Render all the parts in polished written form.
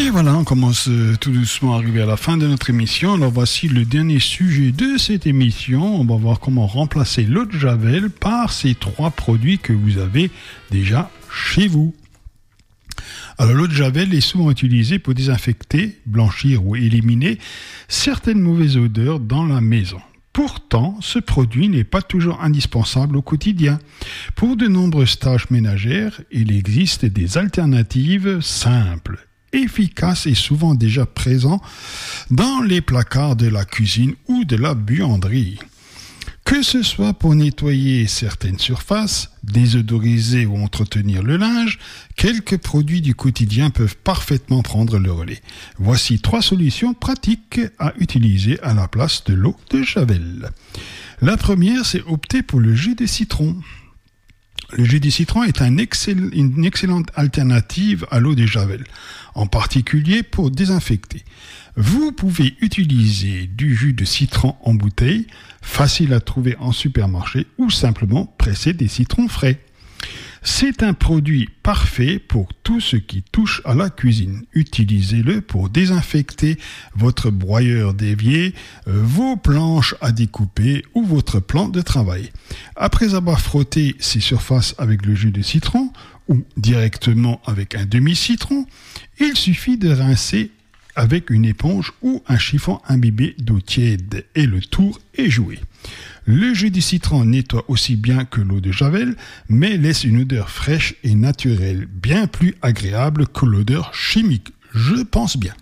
Et voilà, on commence tout doucement à arriver à la fin de notre émission. Alors voici le dernier sujet de cette émission. On va voir comment remplacer l'eau de Javel par ces 3 produits que vous avez déjà chez vous. Alors l'eau de Javel est souvent utilisée pour désinfecter, blanchir ou éliminer certaines mauvaises odeurs dans la maison. Pourtant, ce produit n'est pas toujours indispensable au quotidien. Pour de nombreuses tâches ménagères, il existe des alternatives simples, efficaces et souvent déjà présents dans les placards de la cuisine ou de la buanderie. Que ce soit pour nettoyer certaines surfaces, désodoriser ou entretenir le linge, quelques produits du quotidien peuvent parfaitement prendre le relais. Voici 3 solutions pratiques à utiliser à la place de l'eau de Javel. La première, c'est opter pour le jus de citron. Le jus de citron est une excellente alternative à l'eau de Javel, en particulier pour désinfecter. Vous pouvez utiliser du jus de citron en bouteille, facile à trouver en supermarché, ou simplement presser des citrons frais. C'est un produit parfait pour tout ce qui touche à la cuisine. Utilisez-le pour désinfecter votre broyeur d'évier, vos planches à découper ou votre plan de travail. Après avoir frotté ces surfaces avec le jus de citron ou directement avec un demi-citron, il suffit de rincer avec une éponge ou un chiffon imbibé d'eau tiède et le tour est joué. Le jus de citron nettoie aussi bien que l'eau de Javel, mais laisse une odeur fraîche et naturelle, bien plus agréable que l'odeur chimique, je pense bien.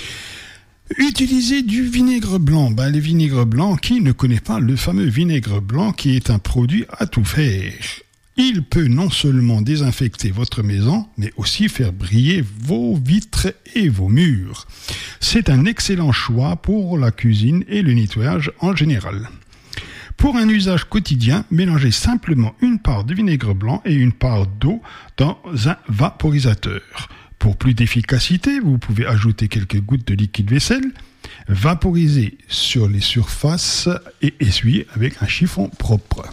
Utilisez du vinaigre blanc. Le vinaigre blanc, qui ne connaît pas le fameux vinaigre blanc qui est un produit à tout faire? Il peut non seulement désinfecter votre maison, mais aussi faire briller vos vitres et vos murs. C'est un excellent choix pour la cuisine et le nettoyage en général. Pour un usage quotidien, mélangez simplement une part de vinaigre blanc et une part d'eau dans un vaporisateur. Pour plus d'efficacité, vous pouvez ajouter quelques gouttes de liquide vaisselle, vaporiser sur les surfaces et essuyer avec un chiffon propre.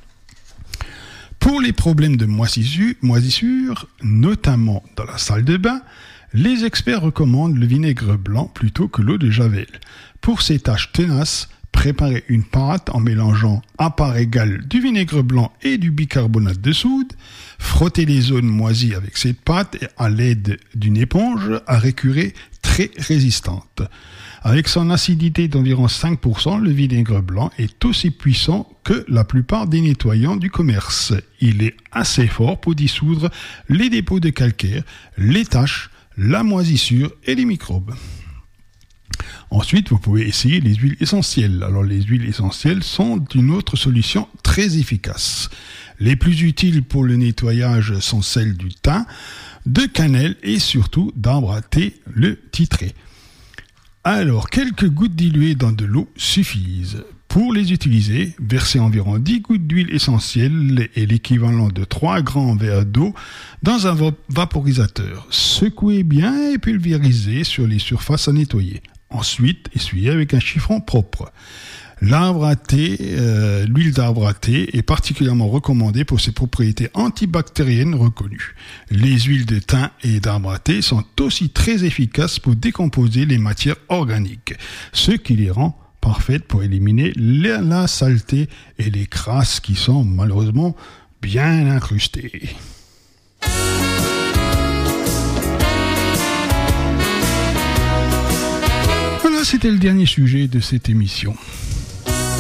Pour les problèmes de moisissure, notamment dans la salle de bain, les experts recommandent le vinaigre blanc plutôt que l'eau de Javel. Pour ces tâches tenaces, préparez une pâte en mélangeant à part égale du vinaigre blanc et du bicarbonate de soude. Frottez les zones moisies avec cette pâte et à l'aide d'une éponge à récurer très résistante. Avec son acidité d'environ 5%, le vinaigre blanc est aussi puissant que la plupart des nettoyants du commerce. Il est assez fort pour dissoudre les dépôts de calcaire, les taches, la moisissure et les microbes. Ensuite, vous pouvez essayer les huiles essentielles. Alors, les huiles essentielles sont une autre solution très efficace. Les plus utiles pour le nettoyage sont celles du thym, de cannelle et surtout d'arbre à thé, le titré. Alors, quelques gouttes diluées dans de l'eau suffisent. Pour les utiliser, versez environ 10 gouttes d'huile essentielle et l'équivalent de 3 grands verres d'eau dans un vaporisateur. Secouez bien et pulvérisez sur les surfaces à nettoyer. Ensuite, essuyez avec un chiffon propre. L'huile d'arbre à thé est particulièrement recommandée pour ses propriétés antibactériennes reconnues. Les huiles de thym et d'arbre à thé sont aussi très efficaces pour décomposer les matières organiques, ce qui les rend parfaites pour éliminer la saleté et les crasses qui sont malheureusement bien incrustées. Voilà, c'était le dernier sujet de cette émission.